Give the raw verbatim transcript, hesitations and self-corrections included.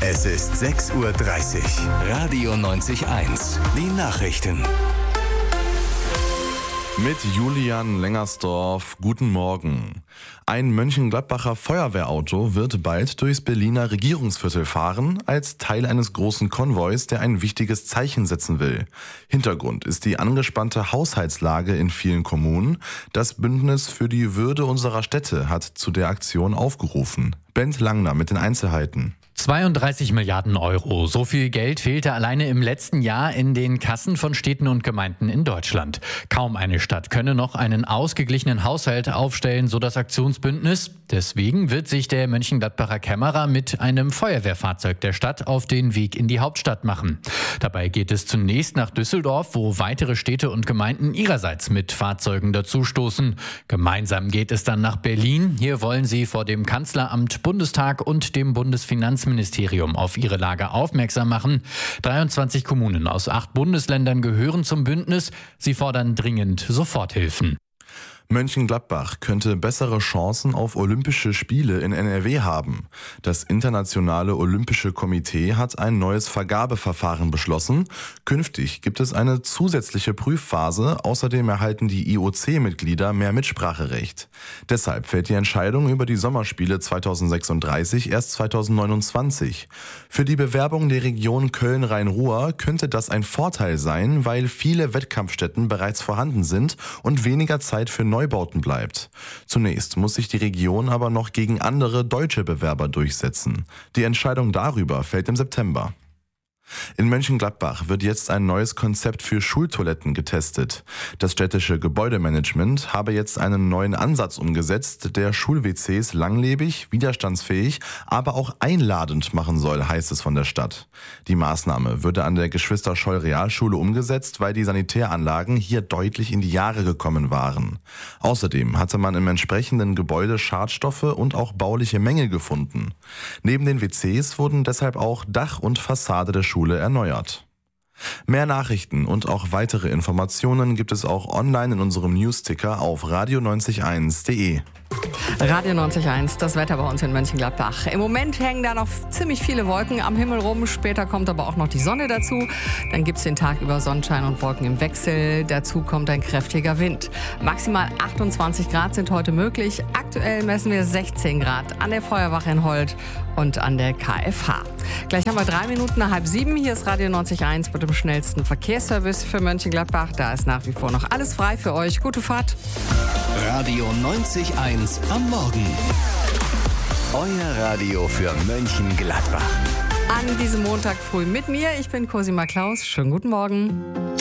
Es ist sechs Uhr dreißig. Radio neunzig eins. Die Nachrichten. Mit Julian Lengersdorf, guten Morgen. Ein Mönchengladbacher Feuerwehrauto wird bald durchs Berliner Regierungsviertel fahren, als Teil eines großen Konvois, der ein wichtiges Zeichen setzen will. Hintergrund ist die angespannte Haushaltslage in vielen Kommunen. Das Bündnis für die Würde unserer Städte hat zu der Aktion aufgerufen. Bent Langner mit den Einzelheiten. zweiunddreißig Milliarden Euro. So viel Geld fehlte alleine im letzten Jahr in den Kassen von Städten und Gemeinden in Deutschland. Kaum eine Stadt könne noch einen ausgeglichenen Haushalt aufstellen, so das Aktionsbündnis. Deswegen wird sich der Mönchengladbacher Kämmerer mit einem Feuerwehrfahrzeug der Stadt auf den Weg in die Hauptstadt machen. Dabei geht es zunächst nach Düsseldorf, wo weitere Städte und Gemeinden ihrerseits mit Fahrzeugen dazustoßen. Gemeinsam geht es dann nach Berlin. Hier wollen sie vor dem Kanzleramt, Bundestag und dem Bundesfinanzministerium auf ihre Lage aufmerksam machen. dreiundzwanzig Kommunen aus acht Bundesländern gehören zum Bündnis. Sie fordern dringend Soforthilfen. Mönchengladbach könnte bessere Chancen auf Olympische Spiele in N R W haben. Das Internationale Olympische Komitee hat ein neues Vergabeverfahren beschlossen. Künftig gibt es eine zusätzliche Prüfphase. Außerdem erhalten die I O C-Mitglieder mehr Mitspracherecht. Deshalb fällt die Entscheidung über die Sommerspiele zweitausendsechsunddreißig erst zweitausendneunundzwanzig. Für die Bewerbung der Region Köln-Rhein-Ruhr könnte das ein Vorteil sein, weil viele Wettkampfstätten bereits vorhanden sind und weniger Zeit für Neubauten bleibt. Zunächst muss sich die Region aber noch gegen andere deutsche Bewerber durchsetzen. Die Entscheidung darüber fällt im September. In Mönchengladbach wird jetzt ein neues Konzept für Schultoiletten getestet. Das städtische Gebäudemanagement habe jetzt einen neuen Ansatz umgesetzt, der Schul-W Cs langlebig, widerstandsfähig, aber auch einladend machen soll, heißt es von der Stadt. Die Maßnahme würde an der Geschwister-Scholl-Realschule umgesetzt, weil die Sanitäranlagen hier deutlich in die Jahre gekommen waren. Außerdem hatte man im entsprechenden Gebäude Schadstoffe und auch bauliche Mängel gefunden. Neben den W Cs wurden deshalb auch Dach und Fassade der Schule Schule erneuert. Mehr Nachrichten und auch weitere Informationen gibt es auch online in unserem Newsticker auf radio neunzig eins punkt de. Radio neunzig Komma eins, das Wetter bei uns in Mönchengladbach. Im Moment hängen da noch ziemlich viele Wolken am Himmel rum. Später kommt aber auch noch die Sonne dazu. Dann gibt es den Tag über Sonnenschein und Wolken im Wechsel. Dazu kommt ein kräftiger Wind. Maximal achtundzwanzig Grad sind heute möglich. Aktuell messen wir sechzehn Grad an der Feuerwache in Holt und an der K F H. Gleich haben wir drei Minuten nach halb sieben. Hier ist Radio neunzig Komma eins mit dem schnellsten Verkehrsservice für Mönchengladbach. Da ist nach wie vor noch alles frei für euch. Gute Fahrt. Radio neunzig Komma eins am Morgen. Euer Radio für Mönchengladbach. An diesem Montag früh mit mir. Ich bin Cosima Klaus. Schönen guten Morgen.